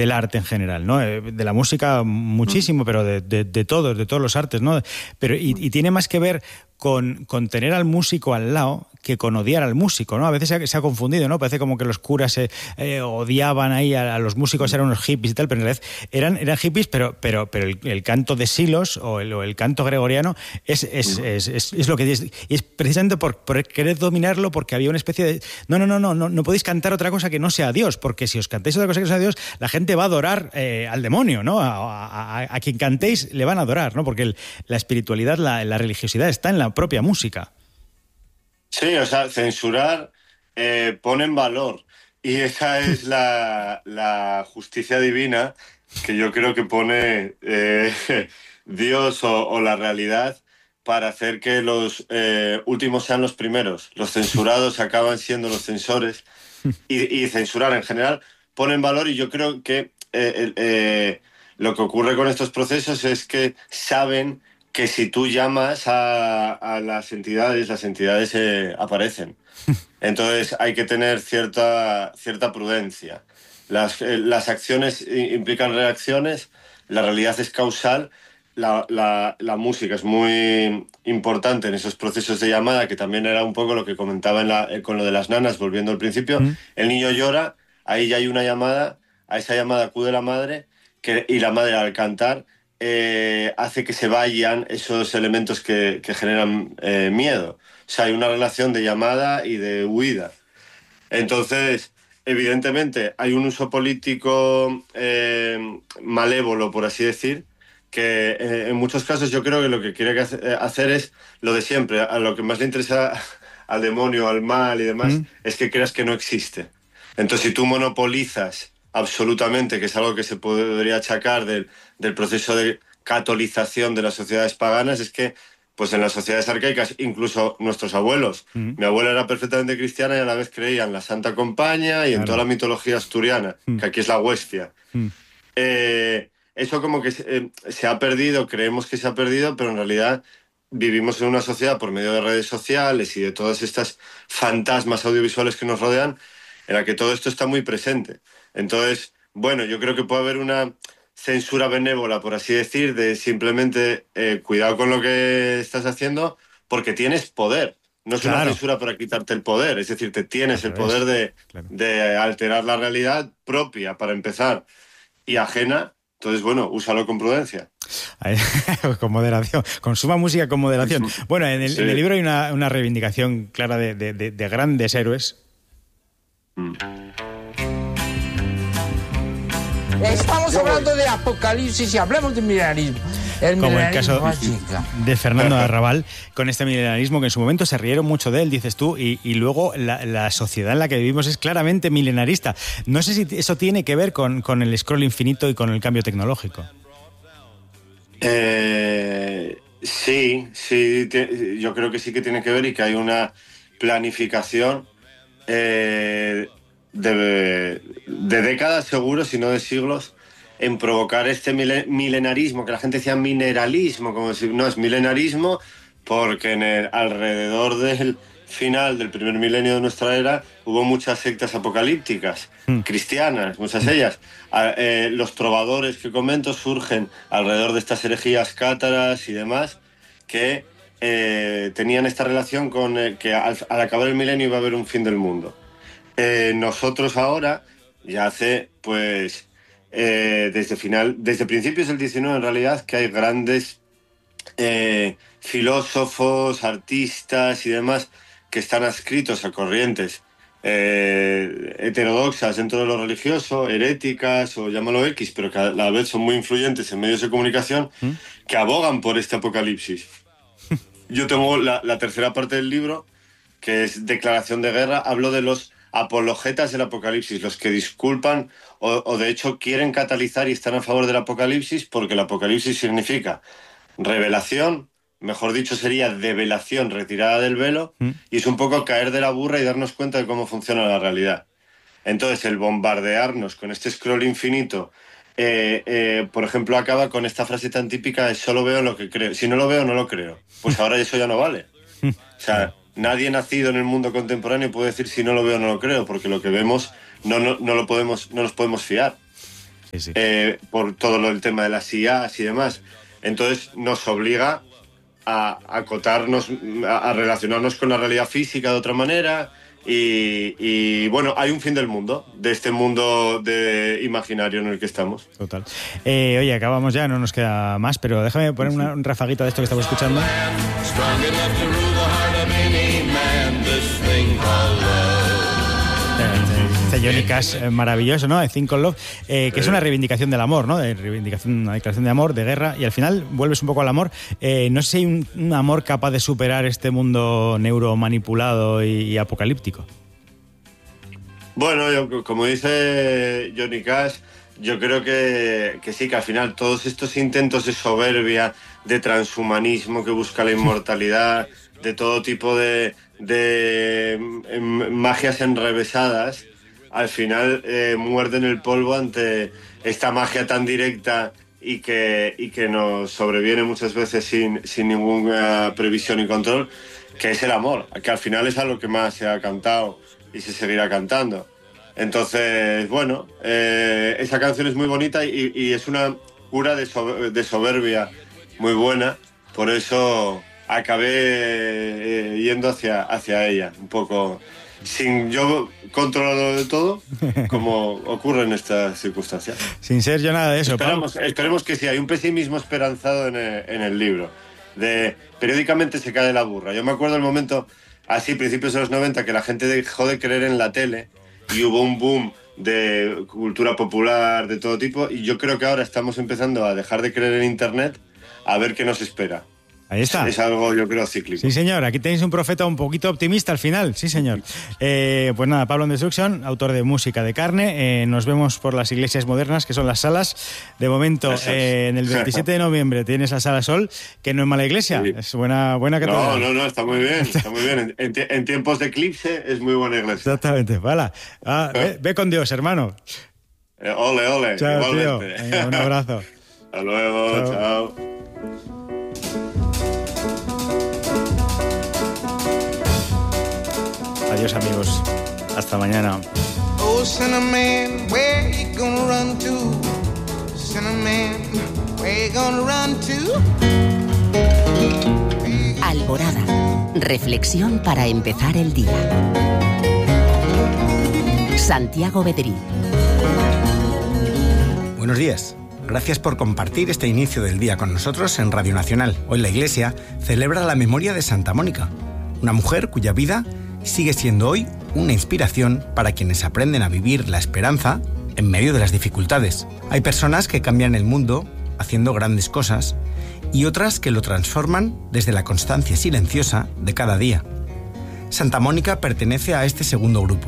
del arte en general, ¿no? De la música muchísimo, pero de todos los artes, ¿no? Pero, y tiene más que ver con tener al músico al lado que con odiar al músico, ¿no? A veces se ha confundido, ¿no? Parece como que los curas odiaban ahí a los músicos, eran unos hippies y tal, pero en realidad eran hippies, pero el canto de Silos o el canto gregoriano es lo que es. Y es precisamente por querer dominarlo, porque había una especie de... No podéis cantar otra cosa que no sea Dios, porque si os cantáis otra cosa que no sea Dios, la gente va a adorar al demonio, ¿no? A quien cantéis le van a adorar, ¿no? Porque la espiritualidad, la religiosidad está en la propia música. Sí, o sea, censurar pone en valor. Y esa es la justicia divina que yo creo que pone Dios o la realidad para hacer que los últimos sean los primeros. Los censurados acaban siendo los censores y censurar en general pone en valor, y yo creo que lo que ocurre con estos procesos es que saben que si tú llamas a las entidades aparecen. Entonces hay que tener cierta prudencia. Las acciones implican reacciones, la realidad es causal, la música es muy importante en esos procesos de llamada, que también era un poco lo que comentaba con lo de las nanas, volviendo al principio. El niño llora, ahí ya hay una llamada, a esa llamada acude la madre, y la madre al cantar hace que se vayan esos elementos que generan miedo. O sea, hay una relación de llamada y de huida. Entonces, evidentemente, hay un uso político malévolo, por así decir, que en muchos casos yo creo que lo que quiere hacer es lo de siempre. A lo que más le interesa al demonio, al mal y demás, es que creas que no existe. Entonces, si tú monopolizas absolutamente, que es algo que se podría achacar del proceso de catolización de las sociedades paganas, es que pues en las sociedades arcaicas, incluso nuestros abuelos, mi abuela era perfectamente cristiana y a la vez creía en la Santa Compañía y en toda la mitología asturiana, que aquí es la Huestia. Eso como que se ha perdido, creemos que se ha perdido, pero en realidad vivimos en una sociedad por medio de redes sociales y de todas estas fantasmas audiovisuales que nos rodean, en la que todo esto está muy presente. Entonces, bueno, yo creo que puede haber una censura benévola, por así decir, de simplemente cuidado con lo que estás haciendo porque tienes poder. No es una censura para quitarte el poder, es decir, te tienes el poder de alterar la realidad propia, para empezar, y ajena. Entonces, bueno, úsalo con prudencia. Con moderación. Consuma música con moderación. Bueno, en el libro hay una reivindicación clara de grandes héroes. Estamos hablando de apocalipsis y hablemos de milenarismo. Como el caso de Fernando Arrabal, con este milenarismo que en su momento se rieron mucho de él, dices tú, y luego la sociedad en la que vivimos es claramente milenarista. No sé si eso tiene que ver con el scroll infinito y con el cambio tecnológico. Sí, yo creo que sí que tiene que ver, y que hay una planificación de décadas seguro, si no de siglos, en provocar este milenarismo, que la gente decía mineralismo, como si no es milenarismo, porque alrededor del final del primer milenio de nuestra era hubo muchas sectas apocalípticas, cristianas, muchas ellas. Los trovadores que comento surgen alrededor de estas herejías cátaras y demás, que tenían esta relación con que al acabar el milenio iba a haber un fin del mundo. Nosotros ahora, ya hace pues desde principios del 19 en realidad, que hay grandes filósofos, artistas y demás que están adscritos a corrientes heterodoxas dentro de lo religioso, heréticas o llámalo X, pero que a la vez son muy influyentes en medios de comunicación, que abogan por este apocalipsis. Yo tengo la tercera parte del libro, que es Declaración de Guerra. Hablo de los apologetas del apocalipsis, los que disculpan o de hecho quieren catalizar y están a favor del apocalipsis, porque el apocalipsis significa revelación, mejor dicho sería develación, retirada del velo, y es un poco caer de la burra y darnos cuenta de cómo funciona la realidad. Entonces el bombardearnos con este scroll infinito, por ejemplo, acaba con esta frase tan típica de solo veo lo que creo. Si no lo veo, no lo creo. Pues ahora eso ya no vale. O sea, nadie nacido en el mundo contemporáneo puede decir si no lo veo, no lo creo, porque lo que vemos no nos podemos fiar. Sí. por todo el tema de las IAs y demás. Entonces nos obliga a acotarnos, a relacionarnos con la realidad física de otra manera. Y bueno, hay un fin del mundo, de este mundo de imaginario en el que estamos. Total. Oye, acabamos ya, no nos queda más, pero déjame poner un rafaguito de esto que estamos escuchando. Johnny Cash, maravilloso, ¿no? I Think of Love, que es una reivindicación del amor, ¿no? Una declaración de amor, de guerra, y al final vuelves un poco al amor. No sé si hay un amor capaz de superar este mundo neuromanipulado y apocalíptico. Bueno, como dice Johnny Cash, yo creo que sí, que al final todos estos intentos de soberbia, de transhumanismo que busca la inmortalidad, de todo tipo de magias enrevesadas, al final muerden el polvo ante esta magia tan directa y que nos sobreviene muchas veces sin ninguna previsión y control, que es el amor, que al final es algo que más se ha cantado y se seguirá cantando. Entonces, bueno, esa canción es muy bonita y es una cura de soberbia muy buena, por eso acabé yendo hacia ella, un poco sin yo controlarlo de todo, como ocurre en estas circunstancias. Sin ser yo nada de eso. Esperemos que sí, hay un pesimismo esperanzado en el libro. Periódicamente se cae la burra. Yo me acuerdo el momento, así, principios de los 90, que la gente dejó de creer en la tele y hubo un boom de cultura popular de todo tipo, y yo creo que ahora estamos empezando a dejar de creer en Internet, a ver qué nos espera. Ahí está. Es algo, yo creo, cíclico. Sí, señor. Aquí tenéis un profeta un poquito optimista al final. Sí, señor. Pues nada, Pablo Destruction, autor de Música de Carne. Nos vemos por las iglesias modernas, que son las salas. De momento, en el 27 de noviembre tienes la Sala Sol, que no es mala iglesia. Sí. Es buena catedral. No, está muy bien. Está muy bien. En tiempos de eclipse es muy buena iglesia. Exactamente. Vale. Ve con Dios, hermano. Ole. Chao, igualmente. Tío. Venga, un abrazo. Hasta luego. Chao. Adiós, amigos. Hasta mañana. Oh, Cinnamon, where you gonna run to? Cinnamon, where you gonna run to? Alborada. Reflexión para empezar el día. Santiago Bedrí. Buenos días. Gracias por compartir este inicio del día con nosotros en Radio Nacional. Hoy la Iglesia celebra la memoria de Santa Mónica, una mujer cuya vida sigue siendo hoy una inspiración para quienes aprenden a vivir la esperanza en medio de las dificultades. Hay personas que cambian el mundo haciendo grandes cosas y otras que lo transforman desde la constancia silenciosa de cada día. Santa Mónica pertenece a este segundo grupo.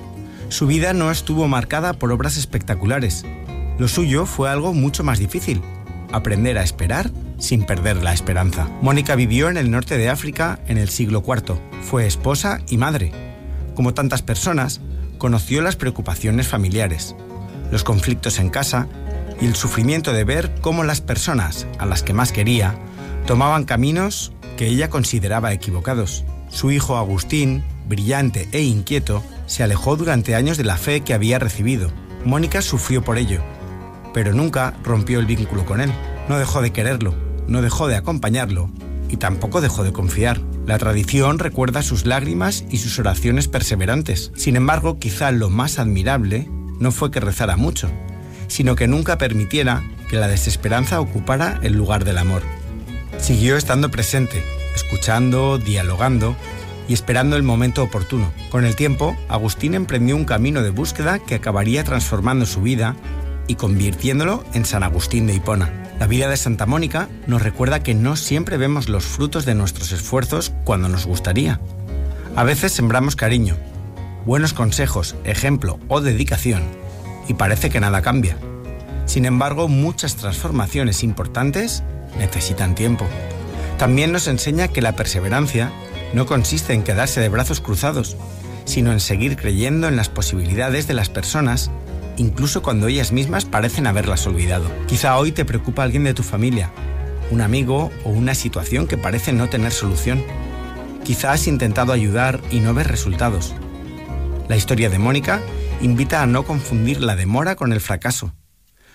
Su vida no estuvo marcada por obras espectaculares. Lo suyo fue algo mucho más difícil: aprender a esperar sin perder la esperanza. Mónica vivió en el norte de África en el siglo IV. Fue esposa y madre. Como tantas personas, conoció las preocupaciones familiares, los conflictos en casa y el sufrimiento de ver cómo las personas a las que más quería tomaban caminos que ella consideraba equivocados. Su hijo Agustín, brillante e inquieto, se alejó durante años de la fe que había recibido. Mónica sufrió por ello, pero nunca rompió el vínculo con él. No dejó de quererlo, no dejó de acompañarlo y tampoco dejó de confiar. La tradición recuerda sus lágrimas y sus oraciones perseverantes. Sin embargo, quizá lo más admirable no fue que rezara mucho, sino que nunca permitiera que la desesperanza ocupara el lugar del amor. Siguió estando presente, escuchando, dialogando y esperando el momento oportuno. Con el tiempo, Agustín emprendió un camino de búsqueda que acabaría transformando su vida y convirtiéndolo en San Agustín de Hipona. La vida de Santa Mónica nos recuerda que no siempre vemos los frutos de nuestros esfuerzos cuando nos gustaría. A veces sembramos cariño, buenos consejos, ejemplo o dedicación, y parece que nada cambia. Sin embargo, muchas transformaciones importantes necesitan tiempo. También nos enseña que la perseverancia no consiste en quedarse de brazos cruzados, sino en seguir creyendo en las posibilidades de las personas, incluso cuando ellas mismas parecen haberlas olvidado. Quizá hoy te preocupa alguien de tu familia, un amigo o una situación que parece no tener solución. Quizá has intentado ayudar y no ves resultados. La historia de Mónica invita a no confundir la demora con el fracaso.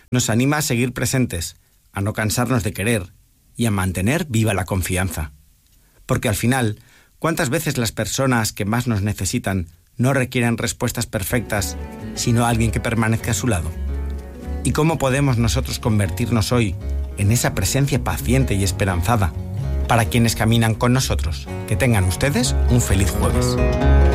Nos anima a seguir presentes, a no cansarnos de querer y a mantener viva la confianza. Porque al final, ¿cuántas veces las personas que más nos necesitan no requieren respuestas perfectas, sino alguien que permanezca a su lado? ¿Y cómo podemos nosotros convertirnos hoy en esa presencia paciente y esperanzada para quienes caminan con nosotros? Que tengan ustedes un feliz jueves.